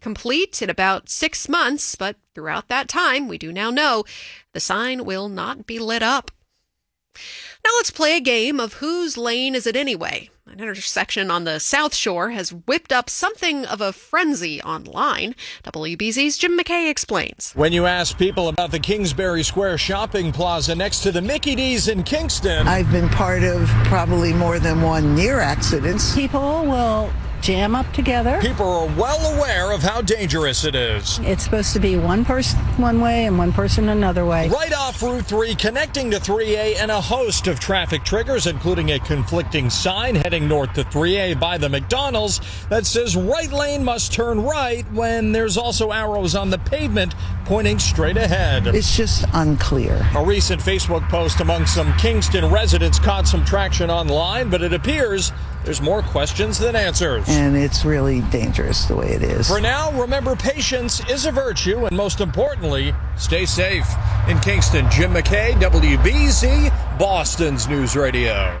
complete in about 6 months, but throughout that time, we do now know the sign will not be lit up. Now let's play a game of whose lane is it anyway? An intersection on the South Shore has whipped up something of a frenzy online. WBZ's Jim McKay explains. When you ask people about the Kingsbury Square shopping plaza next to the Mickey D's in Kingston, I've been part of probably more than one near accidents. People will jam up together. people are well aware of how dangerous it is. It's supposed to be one person one way and one person another way. Right off Route 3, connecting to 3A, and a host of traffic triggers, including a conflicting sign heading north to 3A by the McDonald's that says right lane must turn right, when there's also arrows on the pavement pointing straight ahead. It's just unclear. A recent Facebook post among some Kingston residents caught some traction online, but it appears there's more questions than answers. And it's really dangerous the way it is. For now, remember, patience is a virtue, and most importantly, stay safe. In Kingston, Jim McKay, WBZ, Boston's News Radio.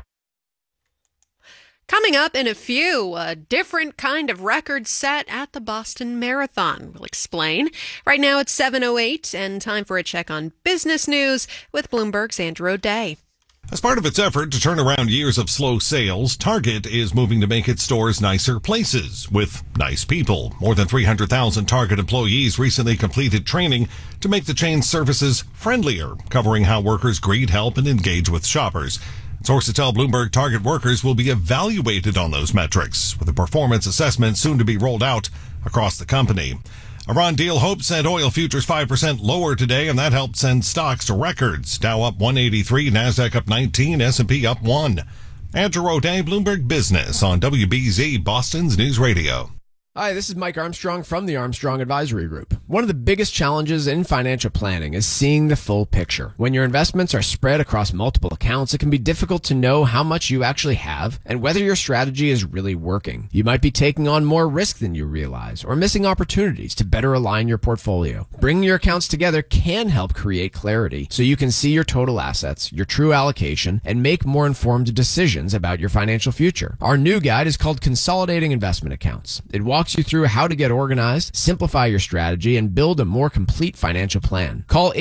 Coming up in a few, a different kind of record set at the Boston Marathon. We'll explain. Right now it's 7:08 and time for a check on business news with Bloomberg's Andrew O'Day. As part of its effort to turn around years of slow sales, Target is moving to make its stores nicer places with nice people. More than 300,000 Target employees recently completed training to make the chain's services friendlier, covering how workers greet, help, and engage with shoppers. Sources tell Bloomberg Target workers will be evaluated on those metrics, with a performance assessment soon to be rolled out across the company. Iran deal hopes sent oil futures 5% lower today, and that helped send stocks to records. Dow up 183, NASDAQ up 19, S&P up 1. Andrew O'Day, Bloomberg Business on WBZ, Boston's News Radio. Hi, this is Mike Armstrong from the Armstrong Advisory Group. One of the biggest challenges in financial planning is seeing the full picture. When your investments are spread across multiple accounts, it can be difficult to know how much you actually have and whether your strategy is really working. You might be taking on more risk than you realize or missing opportunities to better align your portfolio. Bringing your accounts together can help create clarity so you can see your total assets, your true allocation, and make more informed decisions about your financial future. Our new guide is called Consolidating Investment Accounts. It walks you through how to get organized, simplify your strategy, and build a more complete financial plan. Call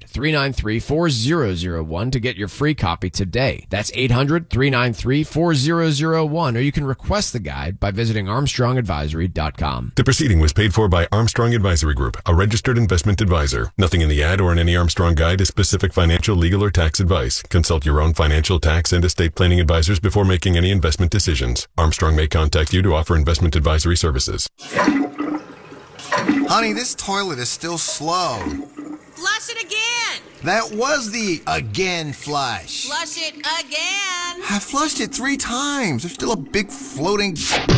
800-393-4001 to get your free copy today. That's 800-393-4001, or you can request the guide by visiting armstrongadvisory.com. The proceeding was paid for by Armstrong Advisory Group, a registered investment advisor. Nothing in the ad or in any Armstrong guide is specific financial, legal, or tax advice. Consult your own financial, tax, and estate planning advisors before making any investment decisions. Armstrong may contact you to offer investment advisory services. Honey, this toilet is still slow. Flush it again. That was the again flush. Flush it again. I flushed it 3 times. There's still a big floating...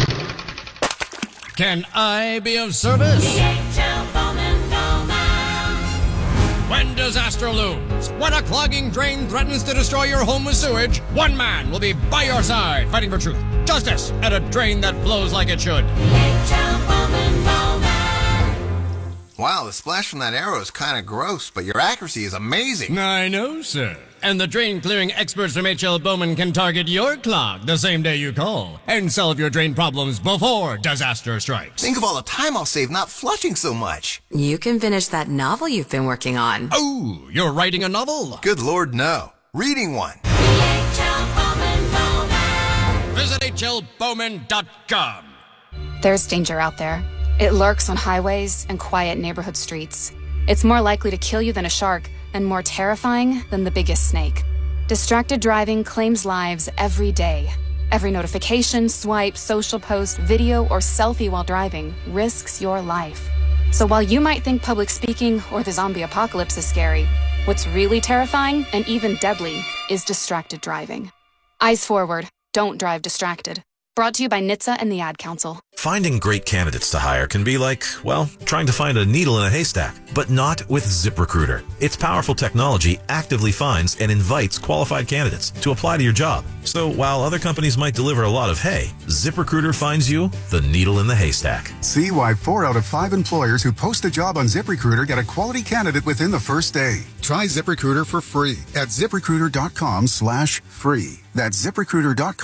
Can I be of service? DHL Bowman Bowman. When disaster looms, when a clogging drain threatens to destroy your home with sewage, one man will be by your side, fighting for truth, justice, and a drain that flows like it should. DHL Bowman Bowman. Wow, the splash from that arrow is kind of gross, but your accuracy is amazing. I know, sir. And the drain-clearing experts from H.L. Bowman can target your clog the same day you call and solve your drain problems before disaster strikes. Think of all the time I'll save not flushing so much. You can finish that novel you've been working on. Oh, you're writing a novel? Good Lord, no. Reading one. DHL Bowman Bowman. Visit hlbowman.com. There's danger out there. It lurks on highways and quiet neighborhood streets. It's more likely to kill you than a shark, and more terrifying than the biggest snake. Distracted driving claims lives every day. Every notification, swipe, social post, video, or selfie while driving risks your life. So while you might think public speaking or the zombie apocalypse is scary, what's really terrifying and even deadly is distracted driving. Eyes forward. Don't drive distracted. Brought to you by NHTSA and the Ad Council. Finding great candidates to hire can be like, well, trying to find a needle in a haystack, but not with ZipRecruiter. Its powerful technology actively finds and invites qualified candidates to apply to your job. So while other companies might deliver a lot of hay, ZipRecruiter finds you the needle in the haystack. See why 4 out of 5 employers who post a job on ZipRecruiter get a quality candidate within the first day. Try ZipRecruiter for free at ZipRecruiter.com/free. That's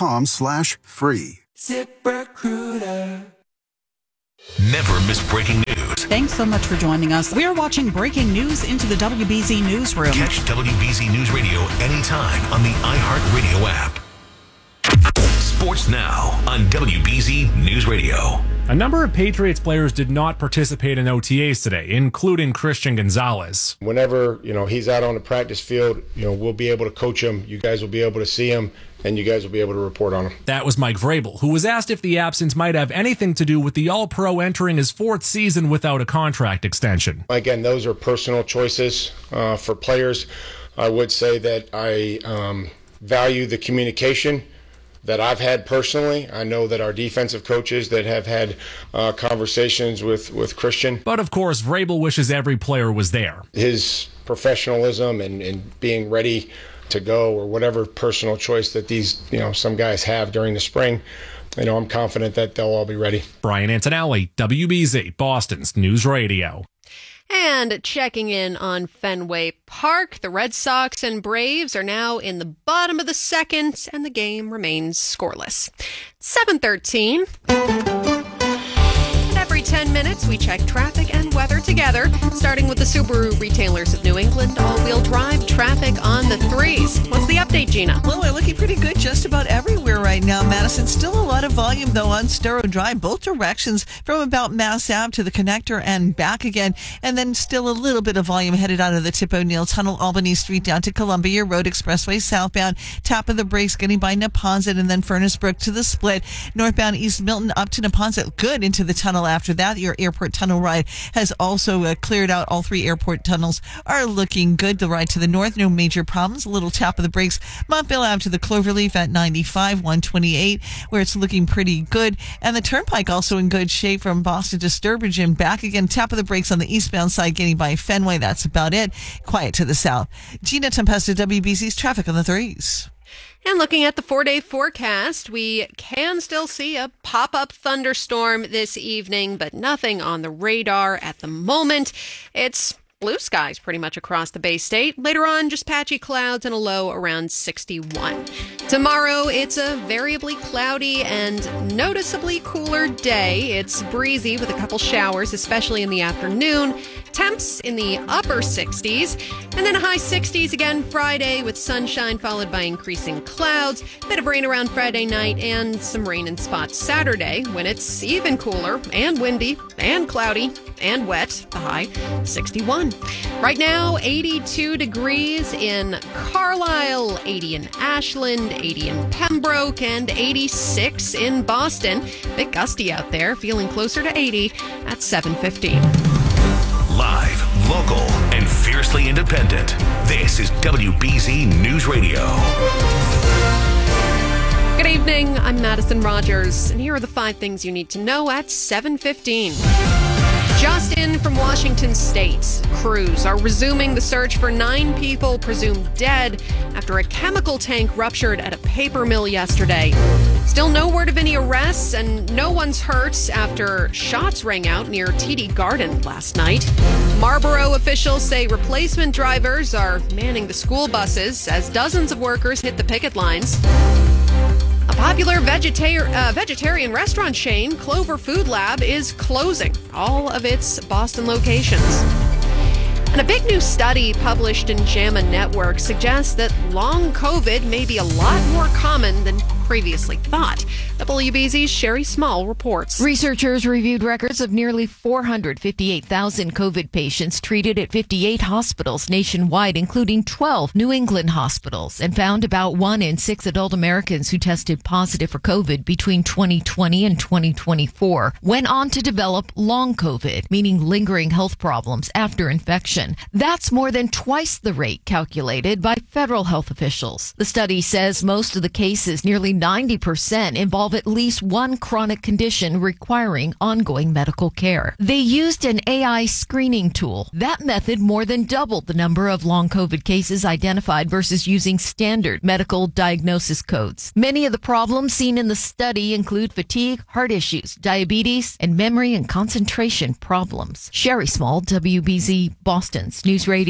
ZipRecruiter.com/free. ZipRecruiter. Never miss breaking news. Thanks so much for joining us. We are watching breaking news into the WBZ newsroom. Catch WBZ News Radio anytime on the iHeartRadio app. Sports Now on WBZ News Radio. A number of Patriots players did not participate in OTAs today, including Christian Gonzalez. Whenever, he's out on the practice field, we'll be able to coach him. You guys will be able to see him, and you guys will be able to report on him. That was Mike Vrabel, who was asked if the absence might have anything to do with the All-Pro entering his fourth season without a contract extension. Again, those are personal choices for players. I would say that I value the communication that I've had personally. I know that our defensive coaches that have had conversations with Christian. But of course, Vrabel wishes every player was there. His professionalism and being ready to go, or whatever personal choice that these, some guys have during the spring, I'm confident that they'll all be ready. Brian Antonelli, WBZ, Boston's News Radio. And checking in on Fenway Park, the Red Sox and Braves are now in the bottom of the second, and the game remains scoreless. 7:13. Every 10 minutes, we check traffic and weather together, starting with the Subaru retailers of New England. All-wheel drive traffic on the threes. What's the update, Gina? Well, we're looking pretty good just about everywhere right now, Madison. Still a lot of volume, though, on Storrow Drive, both directions, from about Mass Ave to the connector and back again. And then still a little bit of volume headed out of the Tip O'Neill Tunnel, Albany Street down to Columbia Road Expressway southbound. Tap of the brakes getting by Neponset, and then Furnace Brook to the split. Northbound East Milton up to Neponset. Good into the tunnel after that. Your airport tunnel ride has also cleared out. All three airport tunnels are looking good. The ride to the north, no major problems. A little tap of the brakes. Montville Ave to the Cloverleaf at 95, 128, where it's looking pretty good. And the Turnpike also in good shape from Boston to Sturbridge and back again. Tap of the brakes on the eastbound side getting by Fenway. That's about it. Quiet to the south. Gina Tempesta, WBZ's traffic on the threes. And looking at the 4-day forecast, we can still see a pop-up thunderstorm this evening, but nothing on the radar at the moment. It's blue skies pretty much across the Bay State. Later on, just patchy clouds and a low around 61. Tomorrow, it's a variably cloudy and noticeably cooler day. It's breezy with a couple showers, especially in the afternoon. Temps in the upper 60s, and then high 60s again Friday with sunshine followed by increasing clouds. Bit of rain around Friday night and some rain in spots Saturday when it's even cooler and windy and cloudy and wet. The high 61. Right now, 82 degrees in Carlisle, 80 in Ashland, 80 in Pembroke, and 86 in Boston. Bit gusty out there, feeling closer to 80 at 7:15. Live, local, and fiercely independent. This is WBZ News Radio. Good evening, I'm Madison Rogers, and here are the 5 things you need to know at 7:15. Just in from Washington State, crews are resuming the search for 9 people presumed dead after a chemical tank ruptured at a paper mill yesterday. Still no word of any arrests, and no one's hurt after shots rang out near TD Garden last night. Marlboro officials say replacement drivers are manning the school buses as dozens of workers hit the picket lines. A popular vegetarian restaurant chain, Clover Food Lab, is closing all of its Boston locations. And a big new study published in JAMA Network suggests that long COVID may be a lot more common than previously thought. WBZ's Sherry Small reports. Researchers reviewed records of nearly 458,000 COVID patients treated at 58 hospitals nationwide, including 12 New England hospitals, and found about 1 in 6 adult Americans who tested positive for COVID between 2020 and 2024 went on to develop long COVID, meaning lingering health problems after infection. That's more than twice the rate calculated by federal health officials. The study says most of the cases, nearly 90%, involve at least one chronic condition requiring ongoing medical care. They used an AI screening tool. That method more than doubled the number of long COVID cases identified versus using standard medical diagnosis codes. Many of the problems seen in the study include fatigue, heart issues, diabetes, and memory and concentration problems. Sherry Small, WBZ Boston's News Radio.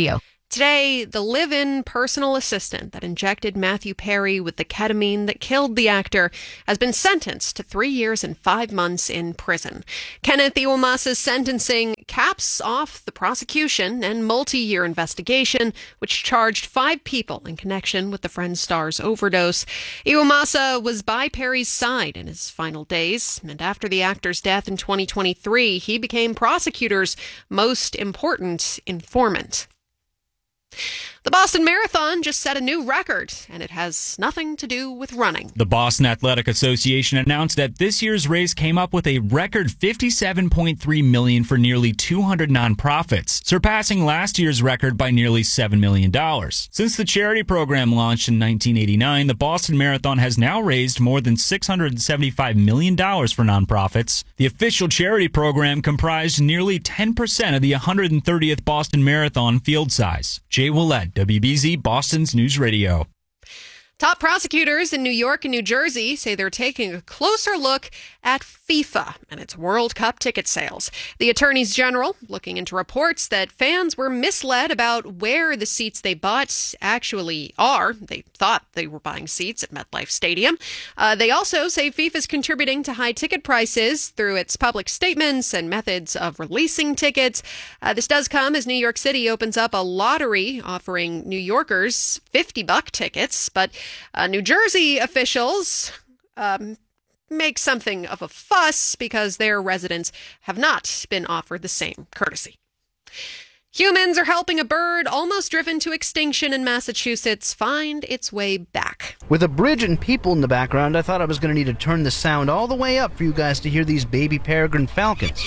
Today, the live-in personal assistant that injected Matthew Perry with the ketamine that killed the actor has been sentenced to 3 years and 5 months in prison. Kenneth Iwamasa's sentencing caps off the prosecution and multi-year investigation, which charged 5 people in connection with the Friends star's overdose. Iwamasa was by Perry's side in his final days, and after the actor's death in 2023, he became prosecutors' most important informant. The Boston Marathon just set a new record, and it has nothing to do with running. The Boston Athletic Association announced that this year's race came up with a record $57.3 million for nearly 200 nonprofits, surpassing last year's record by nearly $7 million. Since the charity program launched in 1989, the Boston Marathon has now raised more than $675 million for nonprofits. The official charity program comprised nearly 10% of the 130th Boston Marathon field size. Jay Willett, WBZ Boston's News Radio. Top prosecutors in New York and New Jersey say they're taking a closer look at FIFA and its World Cup ticket sales. The attorneys general looking into reports that fans were misled about where the seats they bought actually are. They thought they were buying seats at MetLife Stadium. They also say FIFA is contributing to high ticket prices through its public statements and methods of releasing tickets. This does come as New York City opens up a lottery offering New Yorkers $50 tickets, but New Jersey officials make something of a fuss because their residents have not been offered the same courtesy. Humans are helping a bird almost driven to extinction in Massachusetts find its way back. With a bridge and people in the background, I thought I was going to need to turn the sound all the way up for you guys to hear these baby peregrine falcons.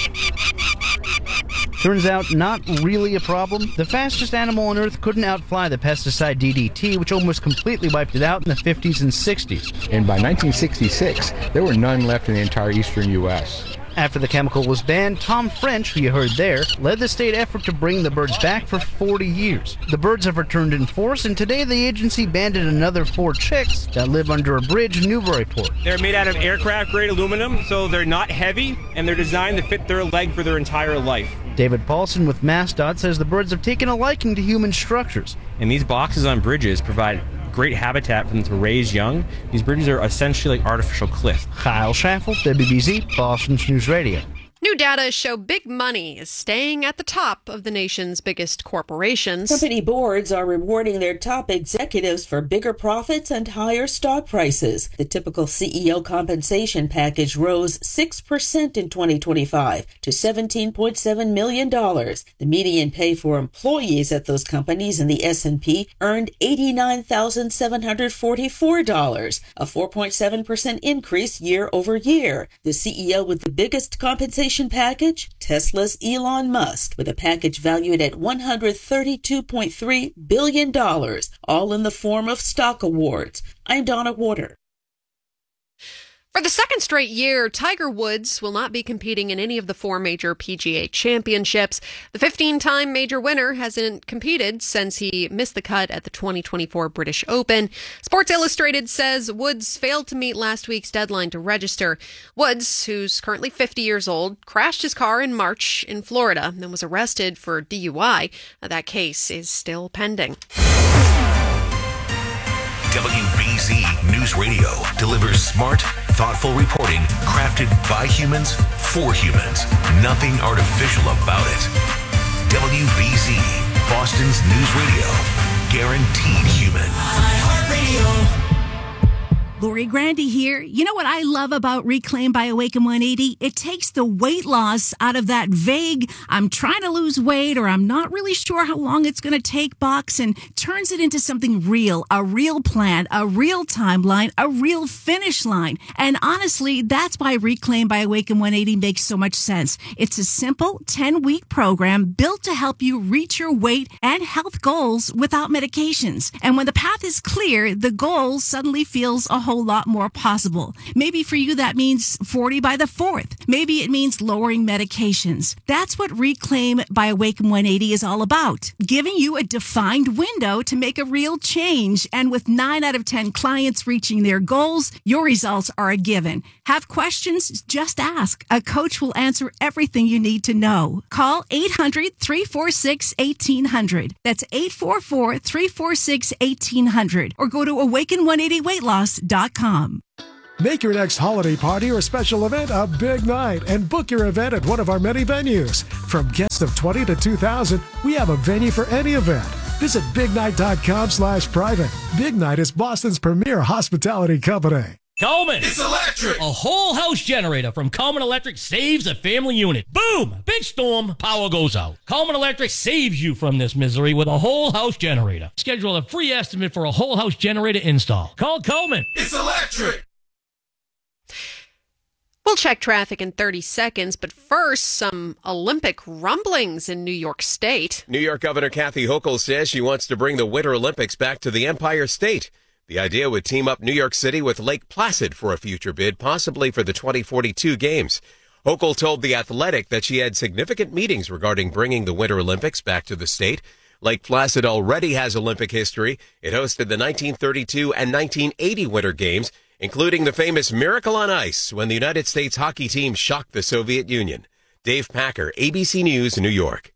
Turns out, not really a problem. The fastest animal on Earth couldn't outfly the pesticide DDT, which almost completely wiped it out in the 50s and 60s. And by 1966, there were none left in the entire eastern U.S. After the chemical was banned, Tom French, who you heard there, led the state effort to bring the birds back for 40 years. The birds have returned in force, and today the agency banded another 4 chicks that live under a bridge in Newburyport. They're made out of aircraft-grade aluminum, so they're not heavy, and they're designed to fit their leg for their entire life. David Paulson with MassDOT says the birds have taken a liking to human structures. And these boxes on bridges provide great habitat for them to raise young. These bridges are essentially like artificial cliffs. Kyle Schaffel, WBZ, Boston's News Radio. New data show big money is staying at the top of the nation's biggest corporations. Company boards are rewarding their top executives for bigger profits and higher stock prices. The typical CEO compensation package rose 6% in 2025 to $17.7 million. The median pay for employees at those companies in the S&P earned $89,744, a 4.7% increase year over year. The CEO with the biggest compensation package, Tesla's Elon Musk, with a package valued at $132.3 billion, all in the form of stock awards. I'm Donna Water. For the second straight year, Tiger Woods will not be competing in any of the 4 major PGA championships. The 15-time major winner hasn't competed since he missed the cut at the 2024 British Open. Sports Illustrated says Woods failed to meet last week's deadline to register. Woods, who's currently 50 years old, crashed his car in March in Florida and was arrested for DUI. That case is still pending. WBZ News Radio delivers smart, thoughtful reporting crafted by humans for humans. Nothing artificial about it. WBZ, Boston's News Radio. Guaranteed human. iHeartRadio. Lori Grandy here. You know what I love about Reclaim by Awaken 180? It takes the weight loss out of that vague, I'm trying to lose weight or I'm not really sure how long it's going to take box and turns it into something real, a real plan, a real timeline, a real finish line. And honestly, that's why Reclaim by Awaken 180 makes so much sense. It's a simple 10-week program built to help you reach your weight and health goals without medications. And when the path is clear, the goal suddenly feels a whole lot more possible. Maybe for you that means 40 by the 4th. Maybe it means lowering medications. That's what Reclaim by Awaken 180 is all about. Giving you a defined window to make a real change. And with 9 out of 10 clients reaching their goals, your results are a given. Have questions? Just ask. A coach will answer everything you need to know. Call 800-346-1800. That's 844-346-1800. Or go to awaken180weightloss.com. Make your next holiday party or special event a big night and book your event at one of our many venues. From guests of 20 to 2,000, we have a venue for any event. Visit bignight.com/private. Big Night is Boston's premier hospitality company. Coleman. It's electric. A whole house generator from Coleman Electric saves a family unit. Boom! Big storm, power goes out. Coleman Electric saves you from this misery with a whole house generator. Schedule a free estimate for a whole house generator install. Call Coleman. It's electric. We'll check traffic in 30 seconds, but first, some Olympic rumblings in New York State. New York Governor Kathy Hochul says she wants to bring the Winter Olympics back to the Empire State. The idea would team up New York City with Lake Placid for a future bid, possibly for the 2042 Games. Hochul told The Athletic that she had significant meetings regarding bringing the Winter Olympics back to the state. Lake Placid already has Olympic history. It hosted the 1932 and 1980 Winter Games, including the famous Miracle on Ice when the United States hockey team shocked the Soviet Union. Dave Packer, ABC News, New York.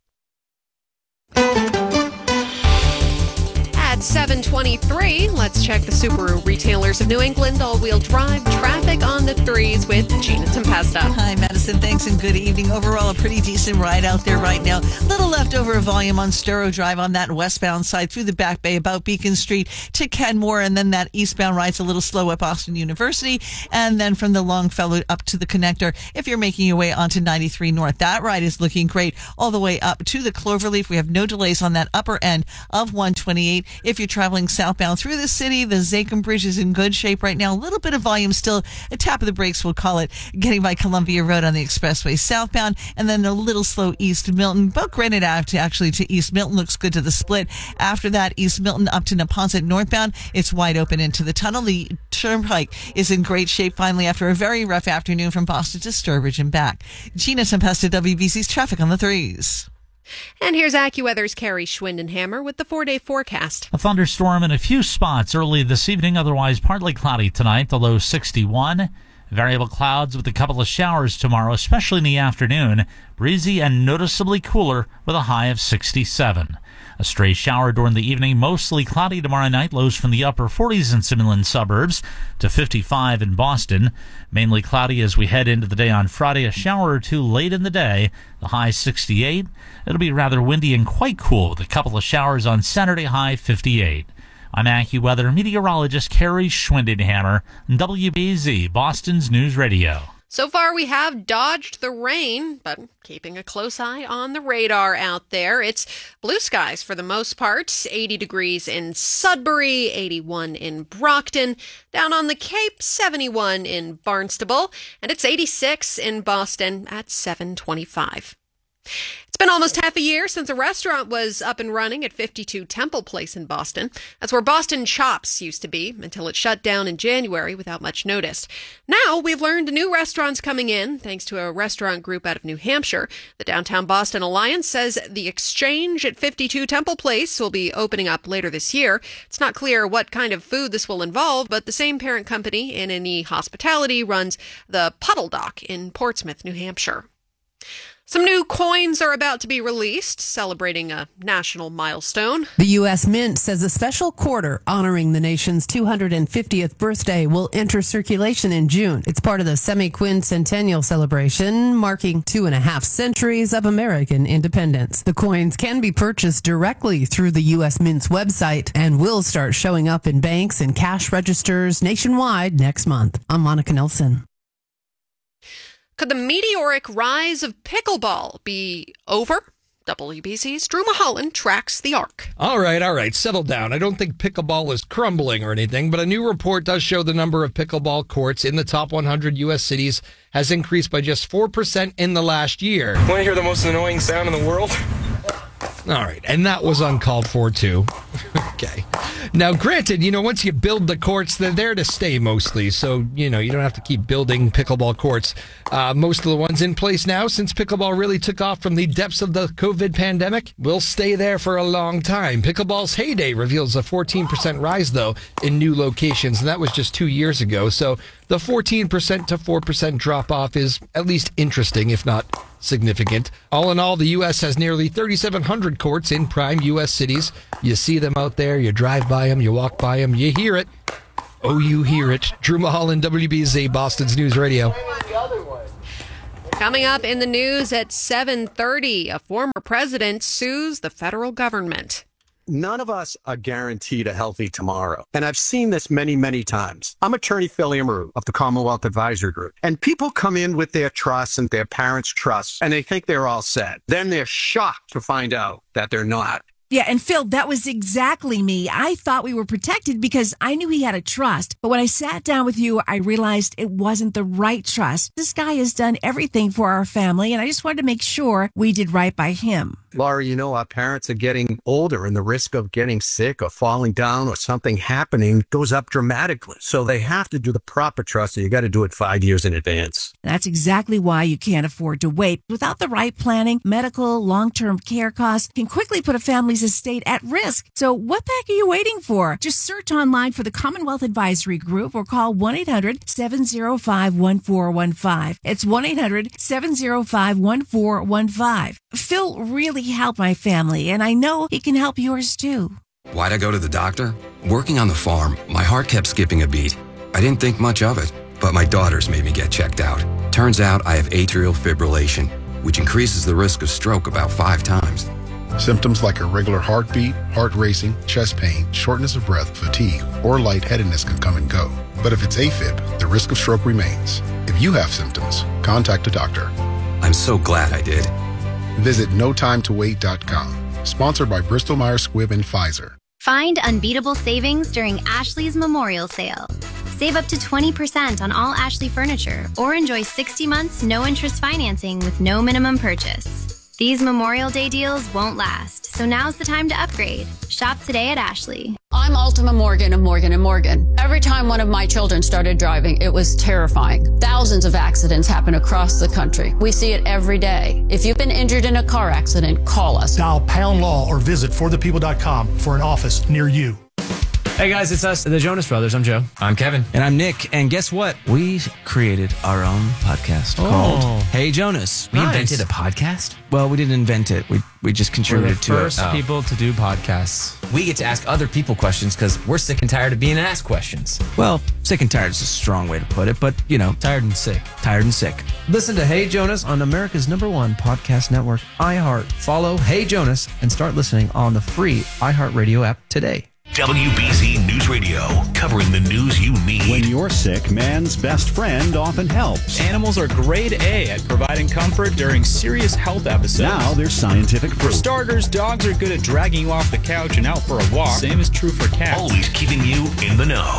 At 7:23, let's check the Subaru retailers of New England all-wheel drive traffic on the 3s with Gina Tempesta. Hi, Madison. Thanks and good evening. Overall, a pretty decent ride out there right now. Little leftover volume on Sturo Drive on that westbound side through the Back Bay about Beacon Street to Kenmore, and then that eastbound ride's a little slow at Boston University, and then from the Longfellow up to the connector if you're making your way onto 93 North. That ride is looking great all the way up to the Cloverleaf. We have no delays on that upper end of 128. If you're traveling southbound through the city, the Zakim Bridge is in good shape right now. A little bit of volume still, a tap of the brakes, we'll call it, getting by Columbia Road on the expressway southbound, and then a little slow East Milton. But Granite Ave to East Milton looks good to the split. After that, East Milton up to Neponset northbound, it's wide open into the tunnel. The Turnpike is in great shape finally after a very rough afternoon from Boston to Sturbridge and back. Gina Tempesta, WBC's traffic on the 3s. And here's AccuWeather's Carrie Schwindenhammer with the 4-day forecast. A thunderstorm in a few spots early this evening, otherwise partly cloudy tonight, the low 61. Variable clouds with a couple of showers tomorrow, especially in the afternoon. Breezy and noticeably cooler with a high of 67. A stray shower during the evening, mostly cloudy tomorrow night, lows from the upper 40s in some inland suburbs to 55 in Boston. Mainly cloudy as we head into the day on Friday, a shower or two late in the day, the high 68. It'll be rather windy and quite cool with a couple of showers on Saturday, high 58. I'm AccuWeather meteorologist Carrie Schwindenhammer, WBZ, Boston's News Radio. So far, we have dodged the rain, but keeping a close eye on the radar out there. It's blue skies for the most part, 80 degrees in Sudbury, 81 in Brockton, down on the Cape, 71 in Barnstable, and it's 86 in Boston at 7:25. It's been almost half a year since a restaurant was up and running at 52 Temple Place in Boston. That's where Boston Chops used to be until it shut down in January without much notice. Now we've learned new restaurants coming in thanks to a restaurant group out of New Hampshire. The Downtown Boston Alliance says the Exchange at 52 Temple Place will be opening up later this year. It's not clear what kind of food this will involve, but the same parent company, N&E Hospitality, runs the Puddle Dock in Portsmouth, New Hampshire. Some new coins are about to be released, celebrating a national milestone. The U.S. Mint says a special quarter honoring the nation's 250th birthday will enter circulation in June. It's part of the semi-quincentennial celebration, marking 2.5 centuries of American independence. The coins can be purchased directly through the U.S. Mint's website and will start showing up in banks and cash registers nationwide next month. I'm Monica Nelson. Could the meteoric rise of pickleball be over? WBC's Drew Mulholland tracks the arc. All right, settle down. I don't think pickleball is crumbling or anything, but a new report does show the number of pickleball courts in the top 100 U.S. cities has increased by just 4% in the last year. Want to hear the most annoying sound in the world? All right, and that was uncalled for, too. Okay. Now, granted, once you build the courts, they're there to stay mostly. So, you don't have to keep building pickleball courts. Most of the ones in place now, since pickleball really took off from the depths of the COVID pandemic, will stay there for a long time. Pickleball's heyday reveals a 14% rise, though, in new locations, and that was just 2 years ago. So the 14% to 4% drop-off is at least interesting, if not significant. All in all, the U.S. has nearly 3,700 courts in prime U.S. cities. You see them out there, you drive by them, you walk by them, you hear it. Oh, you hear it. Drew Mulholland, WBZ, Boston's News Radio. Coming up in the news at 7:30, a former president sues the federal government. None of us are guaranteed a healthy tomorrow. And I've seen this many, many times. I'm attorney Phil Amaru of the Commonwealth Advisory Group. And people come in with their trusts and their parents' trusts, and they think they're all set. Then they're shocked to find out that they're not. Yeah, and Phil, that was exactly me. I thought we were protected because I knew he had a trust. But when I sat down with you, I realized it wasn't the right trust. This guy has done everything for our family, and I just wanted to make sure we did right by him. Laurie, our parents are getting older, and the risk of getting sick or falling down or something happening goes up dramatically. So they have to do the proper trust, and you got to do it 5 years in advance. That's exactly why you can't afford to wait. Without the right planning, medical, long-term care costs can quickly put a family's estate at risk. So what the heck are you waiting for? Just search online for the Commonwealth Advisory Group or call 1-800-705-1415. It's 1-800-705-1415. Phil really helped my family, and I know he can help yours too. Why'd I go to the doctor? Working on the farm, my heart kept skipping a beat. I didn't think much of it, but my daughters made me get checked out. Turns out I have atrial fibrillation, which increases the risk of stroke about 5 times. Symptoms like irregular heartbeat, heart racing, chest pain, shortness of breath, fatigue, or lightheadedness can come and go. But if it's AFib, the risk of stroke remains. If you have symptoms, contact a doctor. I'm so glad I did. Visit NoTimeToWait.com. Sponsored by Bristol Myers Squibb and Pfizer. Find unbeatable savings during Ashley's Memorial Sale. Save up to 20% on all Ashley furniture or enjoy 60 months no-interest financing with no minimum purchase. These Memorial Day deals won't last, so now's the time to upgrade. Shop today at Ashley. I'm Ultima Morgan of Morgan & Morgan. Every time one of my children started driving, it was terrifying. Thousands of accidents happen across the country. We see it every day. If you've been injured in a car accident, call us. Dial Pound Law or visit forthepeople.com for an office near you. Hey guys, it's us, the Jonas Brothers. I'm Joe. I'm Kevin. And I'm Nick. And guess what? We created our own podcast called Hey Jonas. We invented a podcast? Well, we didn't invent it. We just contributed to it. We're the first people to do podcasts. We get to ask other people questions because we're sick and tired of being asked questions. Well, sick and tired is a strong way to put it, but, tired and sick. Tired and sick. Listen to Hey Jonas on America's #1 podcast network, iHeart. Follow Hey Jonas and start listening on the free iHeartRadio app today. WBZ News Radio, covering the news you need. When you're sick, man's best friend often helps. Animals are grade A at providing comfort during serious health episodes. Now there's scientific proof. For starters, dogs are good at dragging you off the couch and out for a walk. Same is true for cats. Always keeping you in the know.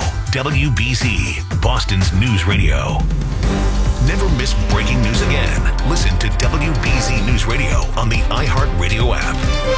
WBZ, Boston's News Radio. Never miss breaking news again. Listen to WBZ News Radio on the iHeartRadio app.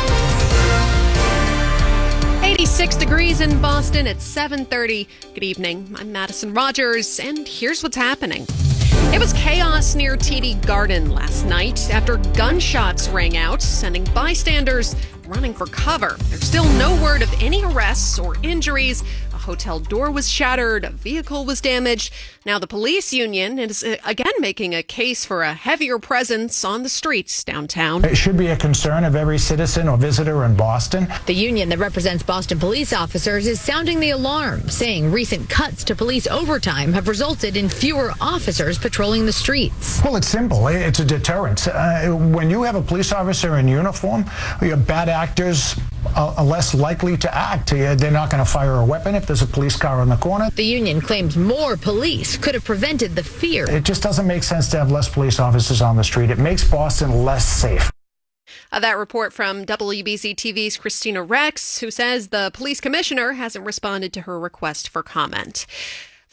86 degrees in Boston at 7:30. Good evening. I'm Madison Rogers, and here's what's happening. It was chaos near TD Garden last night after gunshots rang out, sending bystanders running for cover. There's still no word of any arrests or injuries. A hotel door was shattered, a vehicle was damaged. Now the police union is again making a case for a heavier presence on the streets downtown. It should be a concern of every citizen or visitor in Boston. The union that represents Boston police officers is sounding the alarm, saying recent cuts to police overtime have resulted in fewer officers patrolling the streets. Well, it's simple. It's a deterrent. When you have a police officer in uniform, bad actors are less likely to act. They're not going to fire a weapon if there's a police car on the corner. The union claims more police could have prevented the fear. It just doesn't make sense to have less police officers on the street. It makes Boston less safe. That report from WBZ TV's Christina Rex, who says the police commissioner hasn't responded to her request for comment.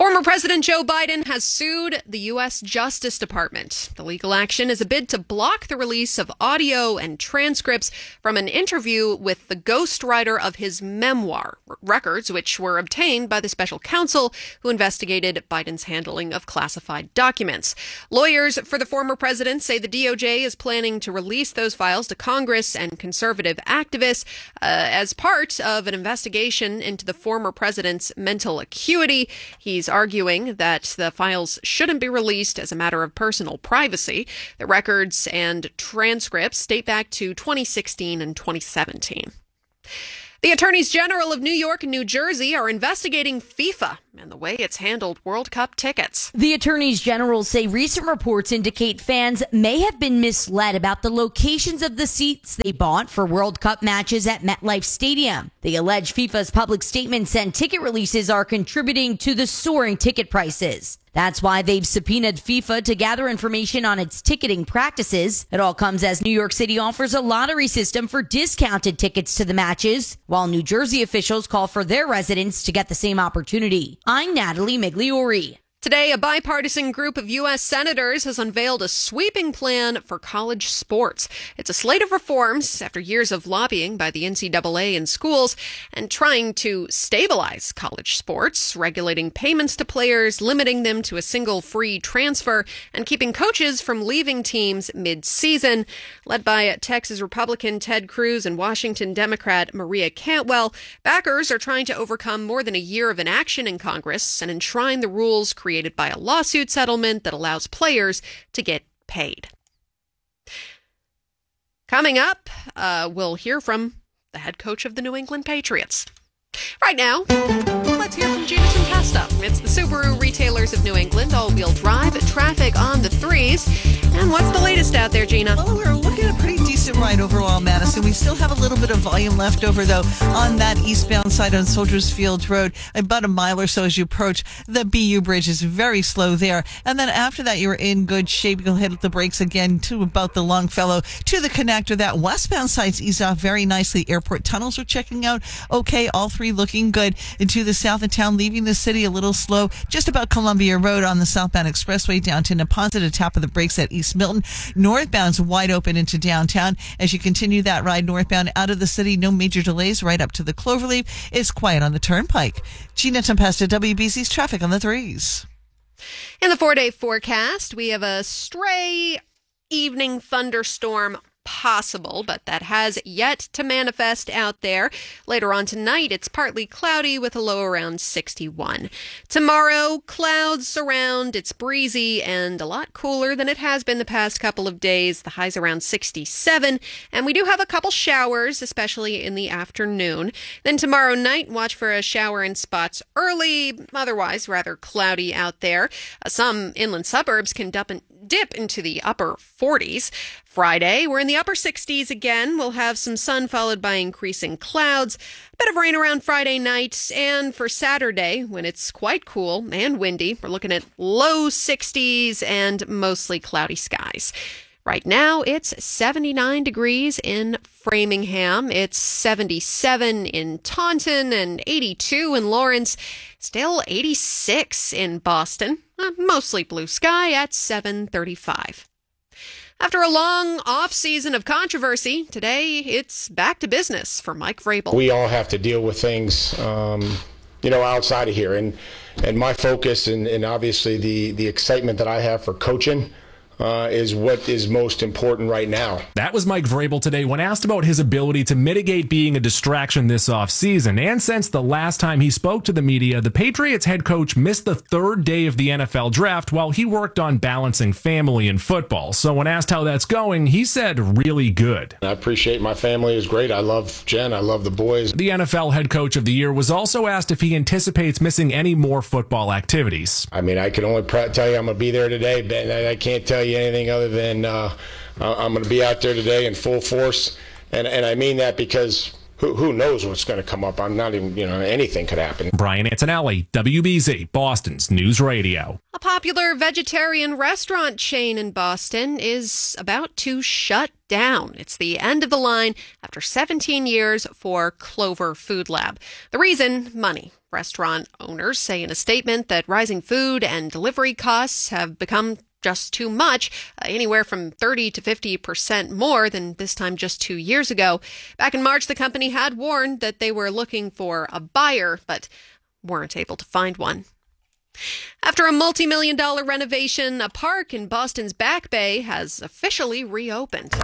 Former President Joe Biden has sued the U.S. Justice Department. The legal action is a bid to block the release of audio and transcripts from an interview with the ghostwriter of his memoir, records which were obtained by the special counsel who investigated Biden's handling of classified documents. Lawyers for the former president say the DOJ is planning to release those files to Congress and conservative activists as part of an investigation into the former president's mental acuity. He's arguing that the files shouldn't be released as a matter of personal privacy. The records and transcripts date back to 2016 and 2017. The attorneys general of New York and New Jersey are investigating FIFA and the way it's handled World Cup tickets. The attorneys general say recent reports indicate fans may have been misled about the locations of the seats they bought for World Cup matches at MetLife Stadium. They allege FIFA's public statements and ticket releases are contributing to the soaring ticket prices. That's why they've subpoenaed FIFA to gather information on its ticketing practices. It all comes as New York City offers a lottery system for discounted tickets to the matches, while New Jersey officials call for their residents to get the same opportunity. I'm Natalie Migliori. Today, a bipartisan group of U.S. senators has unveiled a sweeping plan for college sports. It's a slate of reforms after years of lobbying by the NCAA in schools and trying to stabilize college sports, regulating payments to players, limiting them to a single free transfer, and keeping coaches from leaving teams mid-season. Led by Texas Republican Ted Cruz and Washington Democrat Maria Cantwell, backers are trying to overcome more than a year of inaction in Congress and enshrine the rules created by a lawsuit settlement that allows players to get paid. Coming up, we'll hear from the head coach of the New England Patriots. Right now, let's hear from Gina Tempesta. It's the Subaru retailers of New England, all-wheel drive, traffic on the threes. And what's the latest out there, Gina? Well, we're looking at a pretty decent ride overall, Madison. We still have a little bit of volume left over, though, on that eastbound side on Soldiers Field Road. About a mile or so as you approach the BU Bridge is very slow there. And then after that, you're in good shape. You'll hit the brakes again to about the Longfellow to the connector. That westbound side's eased off very nicely. Airport tunnels are checking out okay. All three looking good. And to the south of town, leaving the city a little slow. Just about Columbia Road on the southbound expressway down to Neponset, to tap of the brakes at East Milton. Northbound's wide open into downtown. As you continue that ride northbound out of the city, no major delays right up to the Cloverleaf. It's quiet on the Turnpike. Gina Tempesta, WBC's traffic on the threes. In the 4-day forecast, we have a stray evening thunderstorm possible, but that has yet to manifest out there. Later on tonight, it's partly cloudy with a low around 61. Tomorrow, clouds surround, it's breezy and a lot cooler than it has been the past couple of days. The high's around 67, and we do have a couple showers, especially in the afternoon. Then tomorrow night, watch for a shower in spots early, otherwise rather cloudy out there. Some inland suburbs can dip into the upper 40s. Friday, we're in the upper 60s again. We'll have some sun followed by increasing clouds. A bit of rain around Friday night. And for Saturday, when it's quite cool and windy, we're looking at low 60s and mostly cloudy skies. Right now, it's 79 degrees in Framingham. It's 77 in Taunton and 82 in Lawrence. Still 86 in Boston. Mostly blue sky at 7:35. After a long off-season of controversy, today it's back to business for Mike Vrabel. We all have to deal with things, outside of here. And my focus and obviously the excitement that I have for coaching is what is most important right now. That was Mike Vrabel today when asked about his ability to mitigate being a distraction this offseason. And since the last time he spoke to the media, the Patriots head coach missed the third day of the NFL draft while he worked on balancing family and football. So when asked how that's going, he said really good. I appreciate my family. It's great. I love Jen. I love the boys. The NFL head coach of the year was also asked if he anticipates missing any more football activities. I mean, I can only tell you I'm going to be there today, but I can't tell you anything other than I'm going to be out there today in full force, and I mean that because who knows what's going to come up. I'm not even, anything could happen. Brian Antonelli, WBZ, Boston's News Radio. A popular vegetarian restaurant chain in Boston is about to shut down. It's the end of the line after 17 years for Clover Food Lab. The reason? Money. Restaurant owners say in a statement that rising food and delivery costs have become just too much, anywhere from 30 to 50% more than this time just 2 years ago. Back in March, the company had warned that they were looking for a buyer, but weren't able to find one. After a multi-million-dollar renovation, a park in Boston's Back Bay has officially reopened.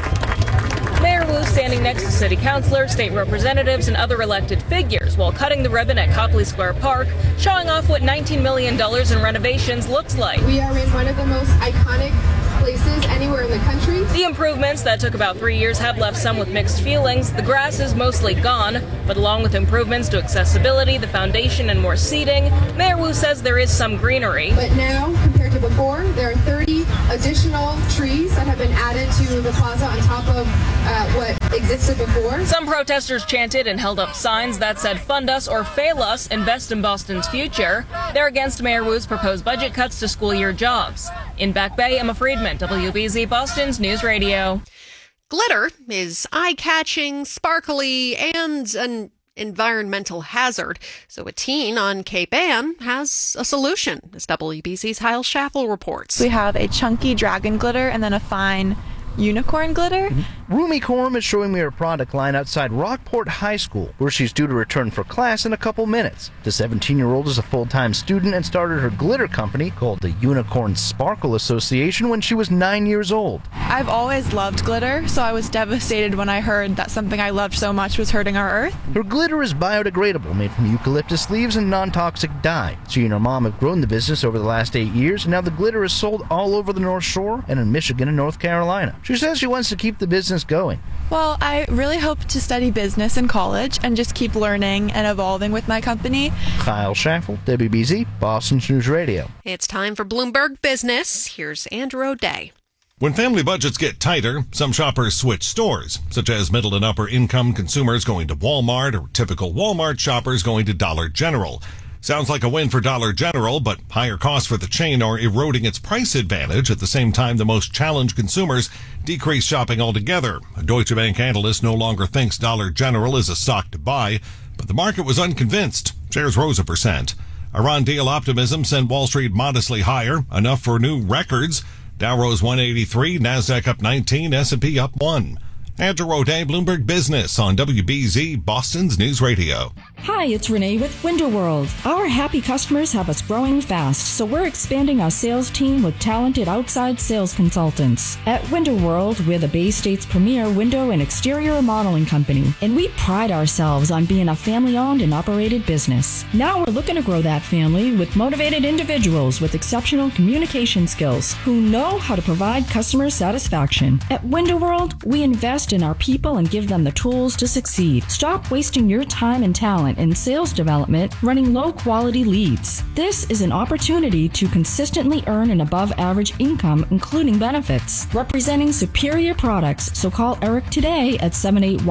Mayor Wu standing next to city councilors, state representatives, and other elected figures while cutting the ribbon at Copley Square Park, showing off what $19 million in renovations looks like. We are in one of the most iconic places anywhere in the country. The improvements that took about 3 years have left some with mixed feelings. The grass is mostly gone, but along with improvements to accessibility, the foundation, and more seating, Mayor Wu says there is some greenery. But now, compared to before, there are 30 additional trees that have been added to the plaza on top of what existed before. Some protesters chanted and held up signs that said, "Fund us or fail us, invest in Boston's future." They're against Mayor Wu's proposed budget cuts to school year jobs. In Back Bay, Emma Friedman, WBZ Boston's News Radio. Glitter is eye-catching, sparkly, and an environmental hazard. So a teen on Cape Ann has a solution, as WBZ's Hyle Schaffel reports. We have a chunky dragon glitter and then a fine unicorn glitter. Rumi Corum is showing me her product line outside Rockport High School, where she's due to return for class in a couple minutes. The 17-year-old is a full-time student and started her glitter company called the Unicorn Sparkle Association when she was 9 years old. I've always loved glitter, so I was devastated when I heard that something I loved so much was hurting our earth. Her glitter is biodegradable, made from eucalyptus leaves and non-toxic dye. She and her mom have grown the business over the last 8 years, and now the glitter is sold all over the North Shore and in Michigan and North Carolina. She says she wants to keep the business going. Well, I really hope to study business in college and just keep learning and evolving with my company. Hyle Schaffel, WBZ, Boston's News Radio. It's time for Bloomberg Business. Here's Andrew O'Day. When family budgets get tighter, some shoppers switch stores, such as middle and upper income consumers going to Walmart or typical Walmart shoppers going to Dollar General. Sounds like a win for Dollar General, but higher costs for the chain are eroding its price advantage. At the same time, the most challenged consumers decrease shopping altogether. A Deutsche Bank analyst no longer thinks Dollar General is a stock to buy, but the market was unconvinced. Shares rose 1%. Iran deal optimism sent Wall Street modestly higher, enough for new records. Dow rose 183, Nasdaq up 19, S&P up 1. Andrew O'Day, Bloomberg Business on WBZ, Boston's News Radio. Hi, it's Renee with Window World. Our happy customers have us growing fast, so we're expanding our sales team with talented outside sales consultants. At Window World, we're the Bay State's premier window and exterior remodeling company, and we pride ourselves on being a family-owned and operated business. Now we're looking to grow that family with motivated individuals with exceptional communication skills who know how to provide customer satisfaction. At Window World, we invest in our people and give them the tools to succeed. Stop wasting your time and talent in sales development running low-quality leads. This is an opportunity to consistently earn an above-average income, including benefits. Representing superior products, so call Eric today at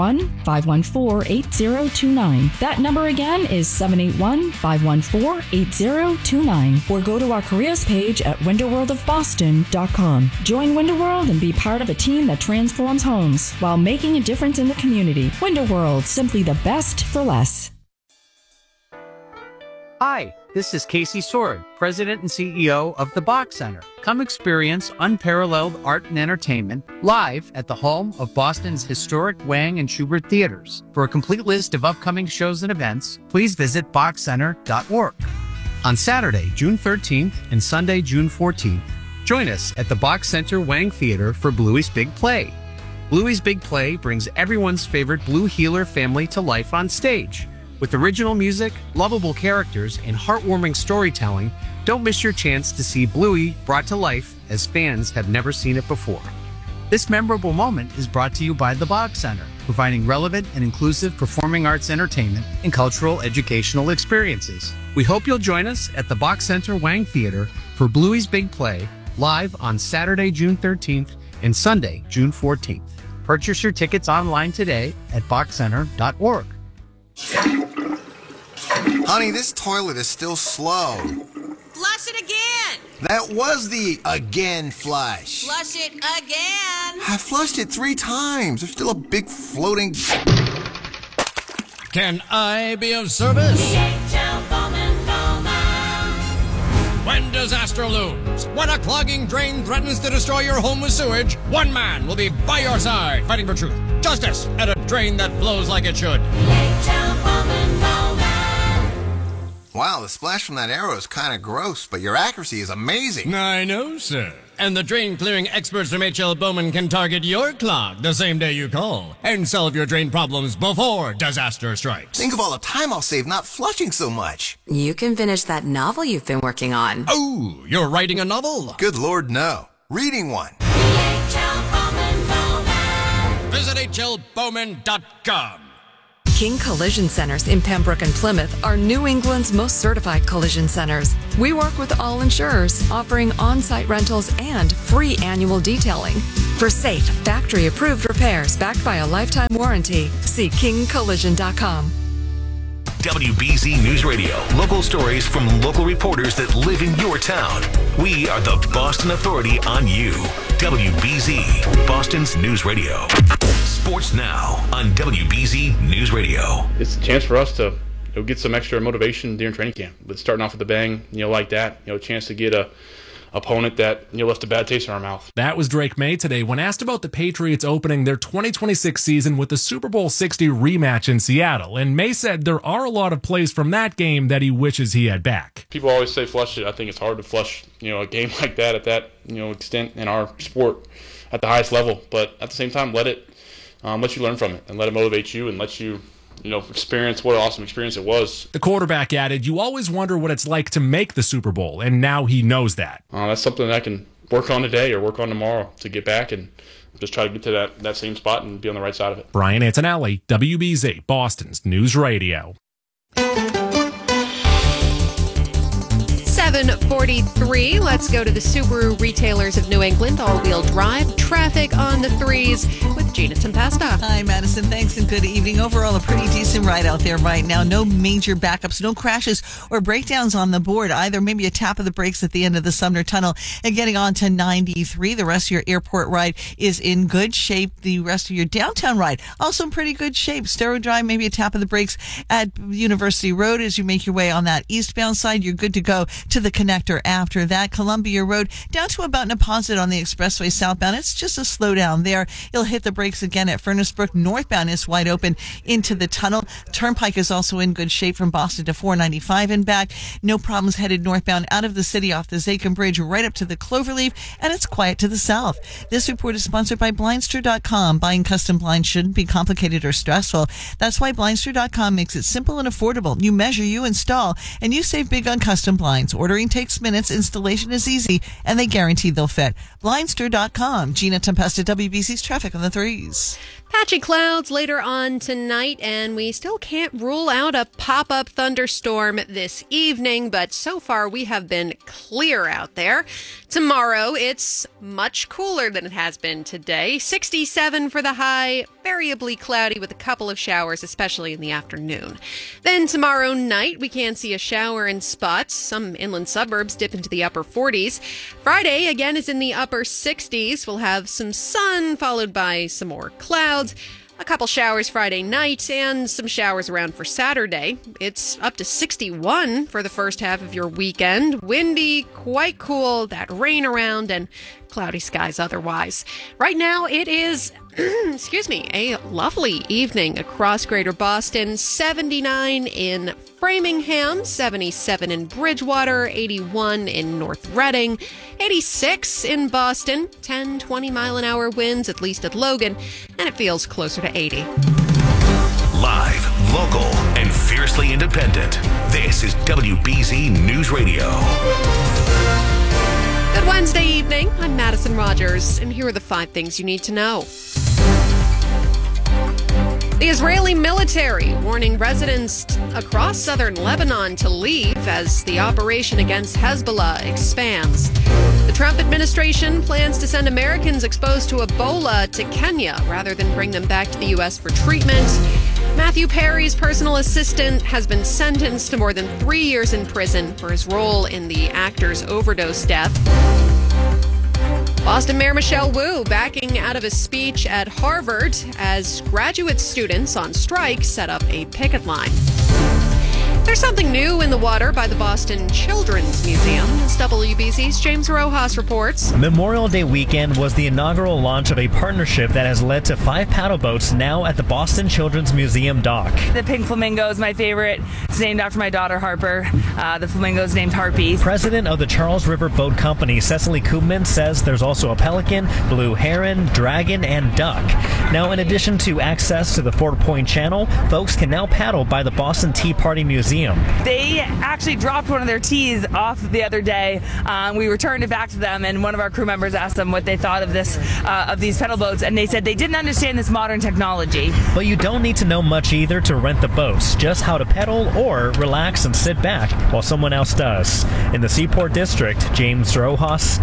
781-514-8029. That number again is 781-514-8029. Or go to our careers page at windowworldofboston.com. Join Window World and be part of a team that transforms homes while making a difference in the community. Window World, simply the best for less. Hi, this is Casey Sword, President and CEO of the Bach Center. Come experience unparalleled art and entertainment live at the home of Boston's historic Wang and Schubert theaters. For a complete list of upcoming shows and events, please visit bachcenter.org. On Saturday, June 13th and Sunday, June 14th, join us at the Bach Center Wang Theater for Bluey's Big Play. Bluey's Big Play brings everyone's favorite Blue Heeler family to life on stage. With original music, lovable characters, and heartwarming storytelling, don't miss your chance to see Bluey brought to life as fans have never seen it before. This memorable moment is brought to you by the Bach Center, providing relevant and inclusive performing arts entertainment and cultural educational experiences. We hope you'll join us at the Bach Center Wang Theater for Bluey's Big Play, live on Saturday, June 13th and Sunday, June 14th. Purchase your tickets online today at bachcenter.org. Honey, this toilet is still slow. Flush it again! That was the again flush. Flush it again! I flushed it 3 times. There's still a big floating... Can I be of service? When disaster looms, when a clogging drain threatens to destroy your home with sewage, one man will be by your side, fighting for truth, justice, and a drain that flows like it should. Wow, the splash from that arrow is kind of gross, but your accuracy is amazing. I know, sir. And the drain clearing experts from H.L. Bowman can target your clog the same day you call and solve your drain problems before disaster strikes. Think of all the time I'll save not flushing so much. You can finish that novel you've been working on. Oh, you're writing a novel? Good Lord, no. Reading one. Visit hlbowman.com. King Collision Centers in Pembroke and Plymouth are New England's most certified collision centers. We work with all insurers, offering on-site rentals and free annual detailing. For safe, factory-approved repairs backed by a lifetime warranty, see kingcollision.com. WBZ News Radio. Local stories from local reporters that live in your town. We are the Boston Authority on you. WBZ, Boston's News Radio. Sports Now on WBZ News Radio. It's a chance for us to get some extra motivation during training camp. But starting off with a bang, like that, a chance to get a opponent that left a bad taste in our mouth. That was Drake May today when asked about the Patriots opening their 2026 season with the Super Bowl 60 rematch in Seattle. And May said there are a lot of plays from that game that he wishes he had back. People always say flush it. I think it's hard to flush, a game like that at that, extent in our sport at the highest level. But at the same time, let you learn from it and let it motivate you and let you experience what an awesome experience it was. The quarterback added, "You always wonder what it's like to make the Super Bowl, and now he knows that." That's something that I can work on today or work on tomorrow to get back and just try to get to that same spot and be on the right side of it. Brian Antonelli, WBZ, Boston's News Radio. 7:43. Let's go to the Subaru retailers of New England. All-wheel drive traffic on the 3s with Gina Tempesta. Hi, Madison. Thanks and good evening. Overall, a pretty decent ride out there right now. No major backups, no crashes or breakdowns on the board either. Maybe a tap of the brakes at the end of the Sumner Tunnel and getting on to 93. The rest of your airport ride is in good shape. The rest of your downtown ride also in pretty good shape. Stero Drive, maybe a tap of the brakes at University Road as you make your way on that eastbound side. You're good to go to the connector after that. Columbia Road down to about Neponset on the expressway southbound. It's just a slowdown there. You'll hit the brakes again at Furnace Brook. Northbound is wide open into the tunnel. Turnpike is also in good shape from Boston to 495 and back. No problems headed northbound out of the city off the Zachem Bridge right up to the Cloverleaf, and it's quiet to the south. This report is sponsored by Blindster.com. Buying custom blinds shouldn't be complicated or stressful. That's why Blindster.com makes it simple and affordable. You measure, you install, and you save big on custom blinds. Ordering takes minutes, installation is easy, and they guarantee they'll fit. Blindster.com. Gina Tempesta, WBC's traffic on the 3s. Patchy clouds later on tonight, and we still can't rule out a pop-up thunderstorm this evening, but so far we have been clear out there. Tomorrow, it's much cooler than it has been today. 67 for the high, variably cloudy with a couple of showers, especially in the afternoon. Then tomorrow night, we can see a shower in spots. Some inland suburbs dip into the upper 40s. Friday, again, is in the upper 60s. We'll have some sun, followed by some more clouds. A couple showers Friday night and some showers around for Saturday. It's up to 61 for the first half of your weekend. Windy, quite cool, that rain around, and cloudy skies otherwise. Right now it is, a lovely evening across Greater Boston. 79 in Framingham, 77 in Bridgewater, 81 in North Reading, 86 in Boston, 10, 20-mile-an-hour winds, at least at Logan, and it feels closer to 80. Live, local, and fiercely independent. This is WBZ News Radio. Good Wednesday evening. I'm Madison Rogers, and here are the 5 things you need to know. The Israeli military warning residents across southern Lebanon to leave as the operation against Hezbollah expands. The Trump administration plans to send Americans exposed to Ebola to Kenya rather than bring them back to the U.S. for treatment. Matthew Perry's personal assistant has been sentenced to more than 3 years in prison for his role in the actor's overdose death. Boston Mayor Michelle Wu backing out of a speech at Harvard as graduate students on strike set up a picket line. There's something new in the water by the Boston Children's Museum. As WBZ's James Rojas reports. Memorial Day weekend was the inaugural launch of a partnership that has led to 5 paddle boats now at the Boston Children's Museum dock. The pink flamingo is my favorite. It's named after my daughter, Harper. The flamingo is named Harpy. President of the Charles River Boat Company, Cecily Koopman, says there's also a pelican, blue heron, dragon, and duck. Now, in addition to access to the Fort Point Channel, folks can now paddle by the Boston Tea Party Museum. They actually dropped one of their teas off the other day. We returned it back to them, and one of our crew members asked them what they thought of these pedal boats, and they said they didn't understand this modern technology. But you don't need to know much either to rent the boats, just how to pedal or relax and sit back while someone else does. In the Seaport District, James Rojas,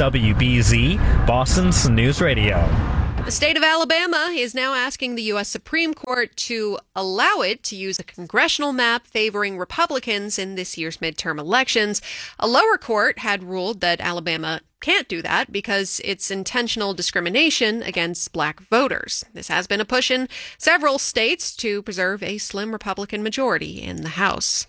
WBZ, Boston's News Radio. The state of Alabama is now asking the U.S. Supreme Court to allow it to use a congressional map favoring Republicans in this year's midterm elections. A lower court had ruled that Alabama can't do that because it's intentional discrimination against black voters. This has been a push in several states to preserve a slim Republican majority in the House.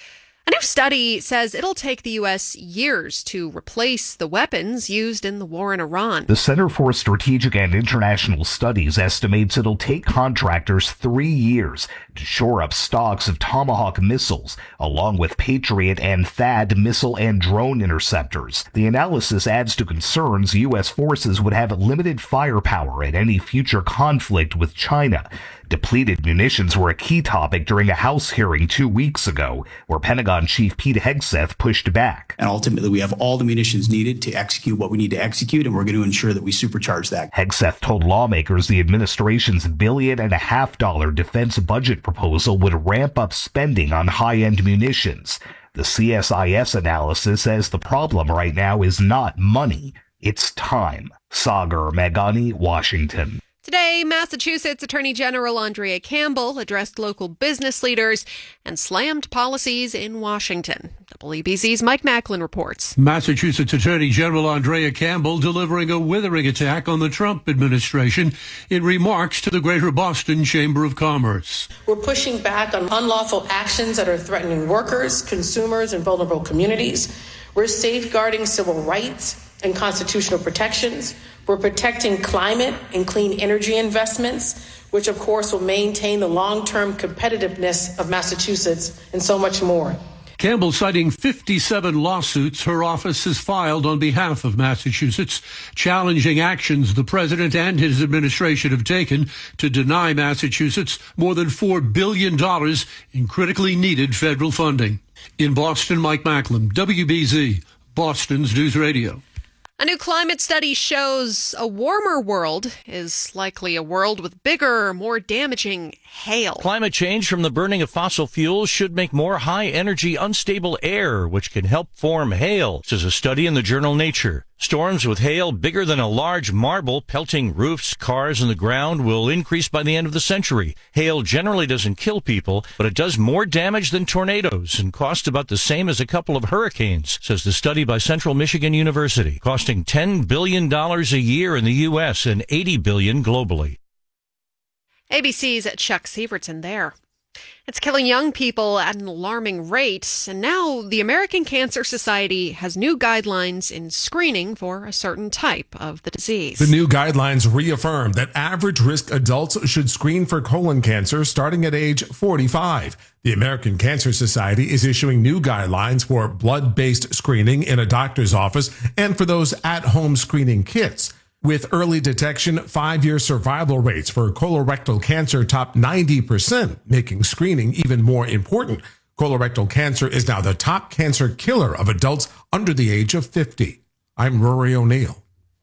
A new study says it'll take the U.S. years to replace the weapons used in the war in Iran. The Center for Strategic and International Studies estimates it'll take contractors 3 years to shore up stocks of Tomahawk missiles, along with Patriot and THAAD missile and drone interceptors. The analysis adds to concerns U.S. forces would have limited firepower in any future conflict with China. Depleted munitions were a key topic during a House hearing 2 weeks ago, where Pentagon Chief Pete Hegseth pushed back. And ultimately, we have all the munitions needed to execute what we need to execute, and we're going to ensure that we supercharge that. Hegseth told lawmakers the administration's $1.5 billion defense budget proposal would ramp up spending on high-end munitions. The CSIS analysis says the problem right now is not money, it's time. Sagar Meghani, Washington. Today, Massachusetts Attorney General Andrea Campbell addressed local business leaders and slammed policies in Washington. WBZ's Mike Macklin reports. Massachusetts Attorney General Andrea Campbell delivering a withering attack on the Trump administration in remarks to the Greater Boston Chamber of Commerce. We're pushing back on unlawful actions that are threatening workers, consumers, and vulnerable communities. We're safeguarding civil rights and constitutional protections. We're protecting climate and clean energy investments, which of course will maintain the long-term competitiveness of Massachusetts, and so much more. Campbell citing 57 lawsuits her office has filed on behalf of Massachusetts, challenging actions the president and his administration have taken to deny Massachusetts more than $4 billion in critically needed federal funding. In Boston, Mike Macklin, WBZ, Boston's News Radio. A new climate study shows a warmer world is likely a world with bigger, more damaging hail. Climate change from the burning of fossil fuels should make more high-energy, unstable air, which can help form hail, says a study in the journal Nature. Storms with hail bigger than a large marble pelting roofs, cars, and the ground will increase by the end of the century. Hail generally doesn't kill people, but it does more damage than tornadoes and costs about the same as a couple of hurricanes, says the study by Central Michigan University, costing $10 billion a year in the U.S. and $80 billion globally. ABC's Chuck Sievertson there. It's killing young people at an alarming rate, and now the American Cancer Society has new guidelines in screening for a certain type of the disease. The new guidelines reaffirm that average-risk adults should screen for colon cancer starting at age 45. The American Cancer Society is issuing new guidelines for blood-based screening in a doctor's office and for those at-home screening kits. With early detection, 5-year survival rates for colorectal cancer top 90%, making screening even more important. Colorectal cancer is now the top cancer killer of adults under the age of 50. I'm Rory O'Neill.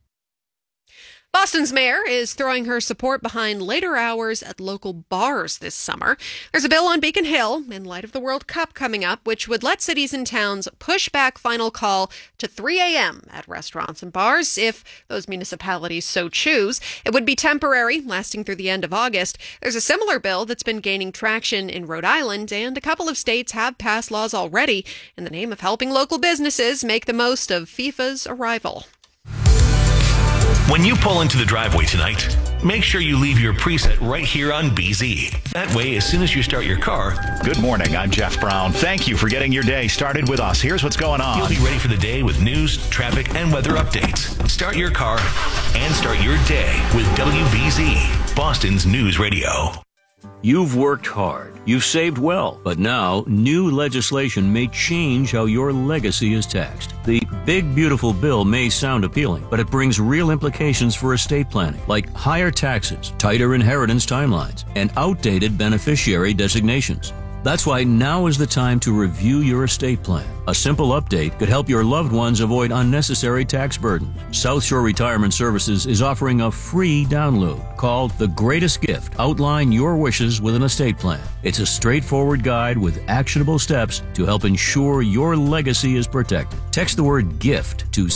Boston's mayor is throwing her support behind later hours at local bars this summer. There's a bill on Beacon Hill in light of the World Cup coming up, which would let cities and towns push back final call to 3 a.m. at restaurants and bars if those municipalities so choose. It would be temporary, lasting through the end of August. There's a similar bill that's been gaining traction in Rhode Island, and a couple of states have passed laws already in the name of helping local businesses make the most of FIFA's arrival. When you pull into the driveway tonight, make sure you leave your preset right here on BZ. That way, as soon as you start your car... Good morning, I'm Jeff Brown. Thank you for getting your day started with us. Here's what's going on. You'll be ready for the day with news, traffic, and weather updates. Start your car and start your day with WBZ, Boston's News Radio. You've worked hard, you've saved well, but now new legislation may change how your legacy is taxed. The big, beautiful bill may sound appealing, but it brings real implications for estate planning, like higher taxes, tighter inheritance timelines, and outdated beneficiary designations. That's why now is the time to review your estate plan. A simple update could help your loved ones avoid unnecessary tax burdens. South Shore Retirement Services is offering a free download called The Greatest Gift. Outline your wishes with an estate plan. It's a straightforward guide with actionable steps to help ensure your legacy is protected. Text the word GIFT to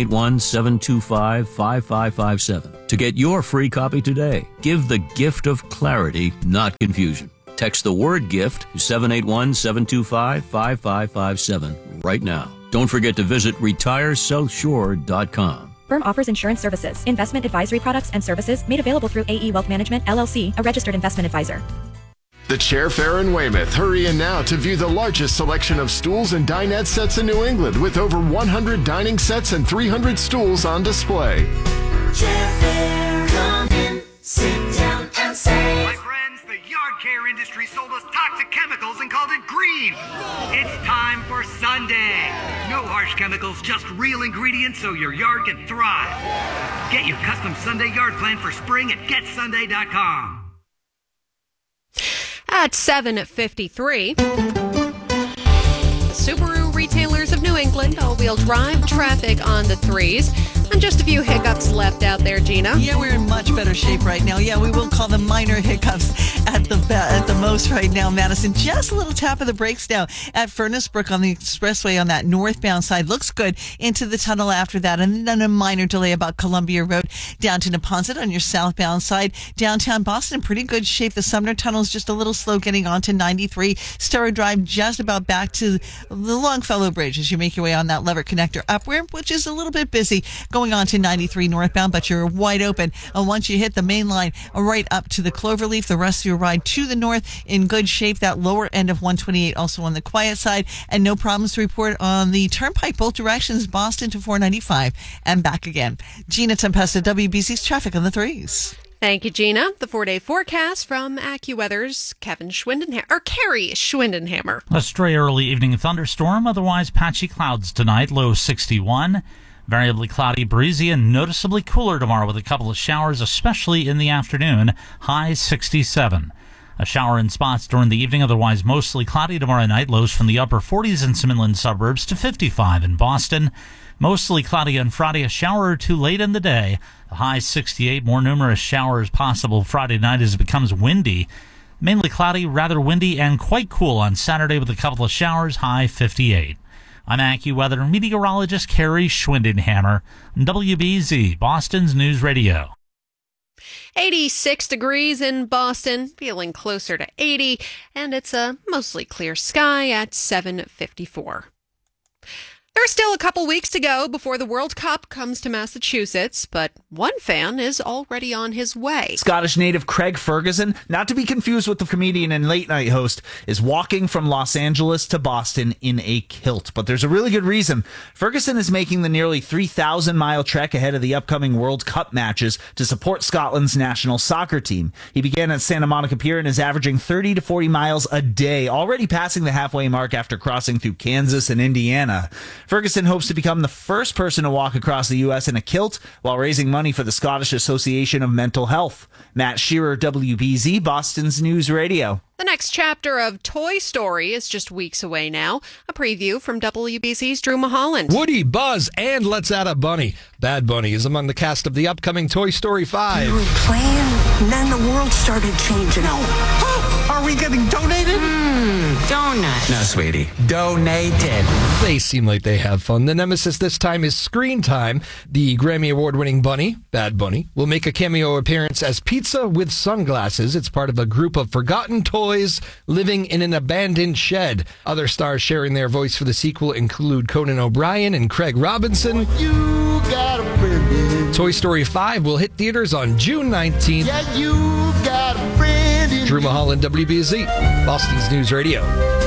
781-725-5557 to get your free copy today. Give the gift of clarity, not confusion. Text the word GIFT to 781-725-5557 right now. Don't forget to visit retiresouthshore.com. Firm offers insurance services, investment advisory products and services made available through AE Wealth Management, LLC, a registered investment advisor. The Chair Fair in Weymouth. Hurry in now to view the largest selection of stools and dinette sets in New England with over 100 dining sets and 300 stools on display. Chair Fair, come in, sit down and save. My friends, the yard care industry sold us toxic chemicals and called it green. It's time for Sunday. No harsh chemicals, just real ingredients so your yard can thrive. Get your custom Sunday yard plan for spring at getsunday.com. At 7:53, the Subaru retailers of New England all-wheel drive traffic on the 3s. And just a few hiccups left out there, Gina. Yeah, we're in much better shape right now. Yeah, we will call them minor hiccups at the most right now, Madison. Just a little tap of the brakes now at Furnace Brook on the expressway on that northbound side. Looks good into the tunnel after that. And then a minor delay about Columbia Road down to Neponset on your southbound side. Downtown Boston, pretty good shape. The Sumner Tunnel is just a little slow getting onto 93. Starrow Drive just about back to the Longfellow Bridge as you make your way on that lever connector upward, which is a little bit busy going on to 93 northbound, but you're wide open. And once you hit the main line, right up to the Cloverleaf, the rest of your ride to the north in good shape. That lower end of 128 also on the quiet side, and no problems to report on the turnpike, both directions, Boston to 495 and back again. Gina Tempesta, WBC's traffic on the 3s. Thank you, Gina. The 4-day forecast from AccuWeather's Carrie Schwindenhammer. A stray early evening thunderstorm, otherwise patchy clouds tonight, low 61. Variably cloudy, breezy, and noticeably cooler tomorrow with a couple of showers, especially in the afternoon, high 67. A shower in spots during the evening, otherwise mostly cloudy tomorrow night, lows from the upper 40s in some inland suburbs to 55 in Boston. Mostly cloudy on Friday, a shower or two late in the day, the high 68. More numerous showers possible Friday night as it becomes windy. Mainly cloudy, rather windy, and quite cool on Saturday with a couple of showers, high 58. I'm AccuWeather meteorologist Carrie Schwindenhammer, WBZ, Boston's News Radio. 86 degrees in Boston, feeling closer to 80, and it's a mostly clear sky at 7:54. There's still a couple weeks to go before the World Cup comes to Massachusetts, but one fan is already on his way. Scottish native Craig Ferguson, not to be confused with the comedian and late-night host, is walking from Los Angeles to Boston in a kilt. But there's a really good reason. Ferguson is making the nearly 3,000-mile trek ahead of the upcoming World Cup matches to support Scotland's national soccer team. He began at Santa Monica Pier and is averaging 30 to 40 miles a day, already passing the halfway mark after crossing through Kansas and Indiana. Ferguson hopes to become the first person to walk across the U.S. in a kilt while raising money for the Scottish Association of Mental Health. Matt Shearer, WBZ, Boston's News Radio. The next chapter of Toy Story is just weeks away now. A preview from WBZ's Drew Mulholland. Woody, Buzz, and let's add a bunny. Bad Bunny is among the cast of the upcoming Toy Story 5. We were playing, and then the world started changing. Are we getting donated? Donut. No, sweetie. Donated. They seem like they have fun. The nemesis this time is Screen Time. The Grammy Award-winning bunny, Bad Bunny, will make a cameo appearance as Pizza with Sunglasses. It's part of a group of forgotten toys living in an abandoned shed. Other stars sharing their voice for the sequel include Conan O'Brien and Craig Robinson. You got a friend in Toy Story 5 will hit theaters on June 19th. Yeah, you got a friend in Drew Mulholland, WBZ, Boston's News Radio.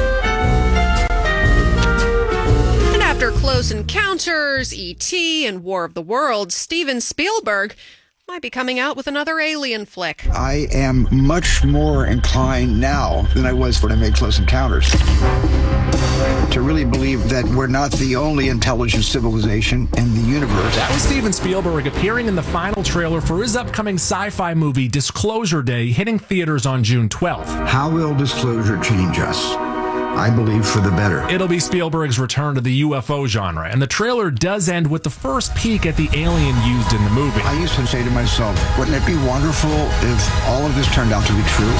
And after Close Encounters, E.T., and War of the Worlds, Steven Spielberg might be coming out with another alien flick. I am much more inclined now than I was when I made Close Encounters to really believe that we're not the only intelligent civilization in the universe. That was Steven Spielberg appearing in the final trailer for his upcoming sci-fi movie Disclosure Day, hitting theaters on June 12th. How will disclosure change us? I believe for the better. It'll be Spielberg's return to the UFO genre, and the trailer does end with the first peek at the alien used in the movie. I used to say to myself, wouldn't it be wonderful if all of this turned out to be true?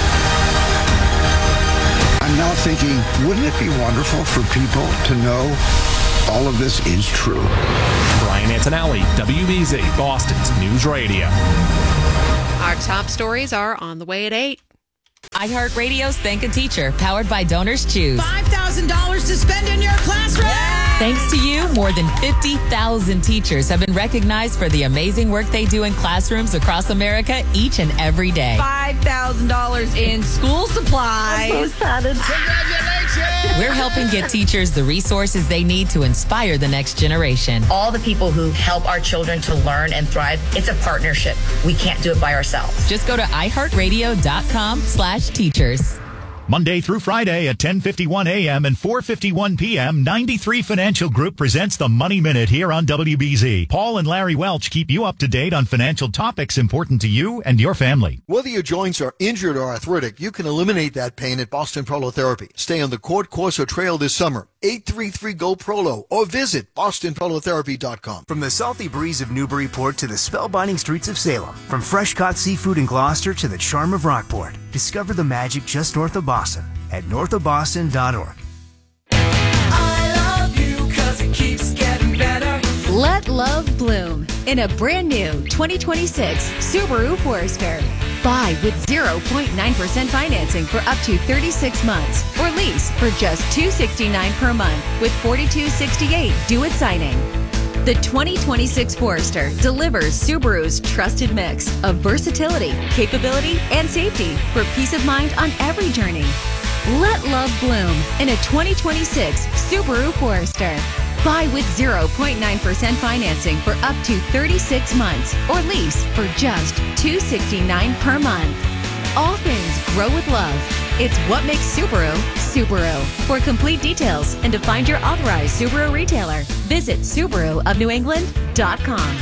I'm now thinking, wouldn't it be wonderful for people to know all of this is true? Brian Antonelli, WBZ, Boston's News Radio. Our top stories are on the way at 8. iHeartRadio's Thank a Teacher, powered by Donors Choose. $5,000 to spend in your classroom. Thanks to you, more than 50,000 teachers have been recognized for the amazing work they do in classrooms across America each and every day. $5,000 in school supplies. I'm so excited. Congratulations! We're helping get teachers the resources they need to inspire the next generation. All the people who help our children to learn and thrive, it's a partnership. We can't do it by ourselves. Just go to iHeartRadio.com/teachers. Monday through Friday at 10:51 a.m. and 4:51 p.m., 93 Financial Group presents the Money Minute here on WBZ. Paul and Larry Welch keep you up to date on financial topics important to you and your family. Whether your joints are injured or arthritic, you can eliminate that pain at Boston Prolotherapy. Stay on the Court Corso Trail this summer. 833-GO-PROLO or visit bostonprolotherapy.com. From the salty breeze of Newburyport to the spellbinding streets of Salem, from fresh-caught seafood in Gloucester to the charm of Rockport, discover the magic just north of Boston at northofboston.org. I love you 'cause it keeps getting better. Let love bloom in a brand new 2026 Subaru Forester. Buy with 0.9% financing for up to 36 months or lease for just $269 per month with $42.68 due at signing. The 2026 Forester delivers Subaru's trusted mix of versatility, capability, and safety for peace of mind on every journey. Let love bloom in a 2026 Subaru Forester. Buy with 0.9% financing for up to 36 months or lease for just $269 per month. All things grow with love. It's what makes Subaru, Subaru. For complete details and to find your authorized Subaru retailer, visit SubaruofNewEngland.com.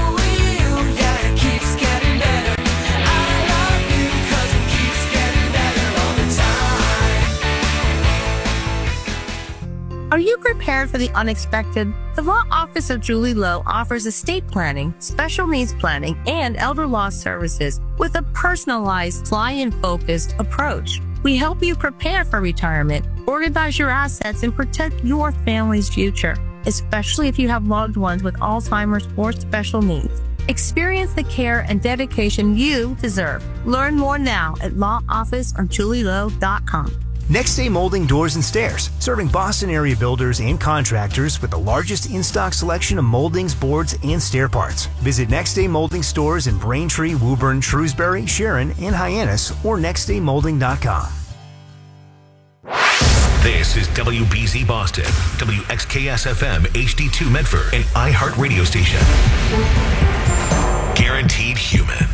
Are you prepared for the unexpected? The Law Office of Julie Lowe offers estate planning, special needs planning, and elder law services with a personalized, client-focused approach. We help you prepare for retirement, organize your assets, and protect your family's future, especially if you have loved ones with Alzheimer's or special needs. Experience the care and dedication you deserve. Learn more now at lawofficeofjulielowe.com. Next Day Molding Doors and Stairs, serving Boston area builders and contractors with the largest in-stock selection of moldings, boards, and stair parts. Visit Next Day Molding stores in Braintree, Woburn, Shrewsbury, Sharon, and Hyannis, or nextdaymolding.com. This is WBZ Boston, WXKS-FM HD2 Medford, an iHeart radio station. Guaranteed human.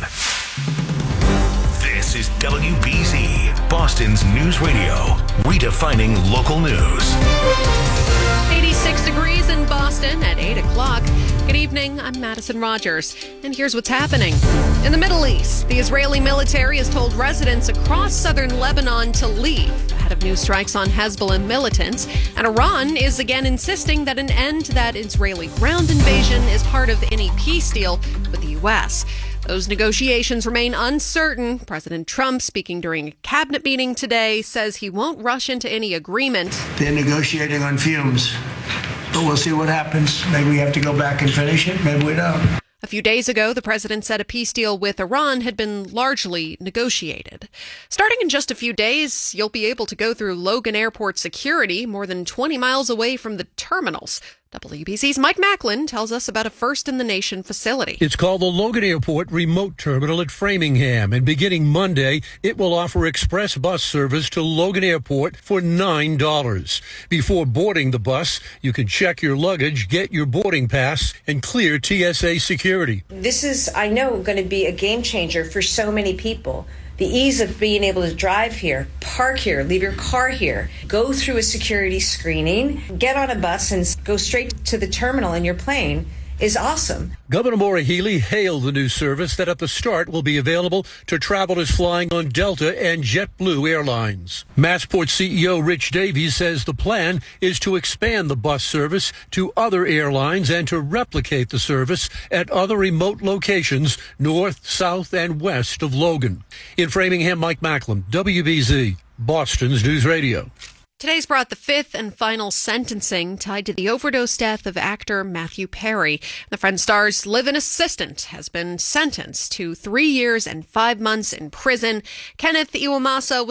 This is WBZ, Boston's News Radio, redefining local news. 86 degrees in Boston at 8 o'clock. Good evening, I'm Madison Rogers, and here's what's happening. In the Middle East, the Israeli military has told residents across southern Lebanon to leave ahead of new strikes on Hezbollah militants, and Iran is again insisting that an end to that Israeli ground invasion is part of any peace deal with the U.S. Those negotiations remain uncertain. President Trump, speaking during a cabinet meeting today, says he won't rush into any agreement. They're negotiating on fumes, but we'll see what happens. Maybe we have to go back and finish it. Maybe we don't. A few days ago, the president said a peace deal with Iran had been largely negotiated. Starting in just a few days, you'll be able to go through Logan Airport security more than 20 miles away from the terminals. WBZ's Mike Macklin tells us about a first-in-the-nation facility. It's called the Logan Airport Remote Terminal at Framingham, and beginning Monday, it will offer express bus service to Logan Airport for $9. Before boarding the bus, you can check your luggage, get your boarding pass, and clear TSA security. This is, I know, going to be a game changer for so many people. The ease of being able to drive here, park here, leave your car here, go through a security screening, get on a bus and go straight to the terminal in your plane is awesome. Governor Maura Healey hailed the new service that at the start will be available to travelers flying on Delta and JetBlue Airlines. Massport CEO Rich Davies says the plan is to expand the bus service to other airlines and to replicate the service at other remote locations north, south, and west of Logan. In Framingham, Mike Macklin, WBZ, Boston's News Radio. Today's brought the fifth and final sentencing tied to the overdose death of actor Matthew Perry. The Friends star's live-in assistant has been sentenced to 3 years and 5 months in prison. Kenneth Iwamasa was